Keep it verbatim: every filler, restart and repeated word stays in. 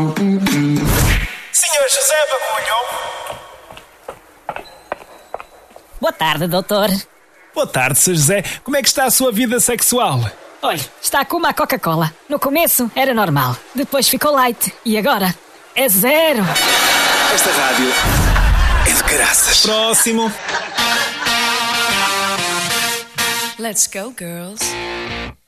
senhor José Bagulho. Boa tarde, doutor. Boa tarde, senhor José. Como é que está a sua vida sexual? Olha, está como a Coca-Cola. No começo era normal, depois ficou light e agora é zero. Esta rádio é de caraças. Próximo. Let's go, girls.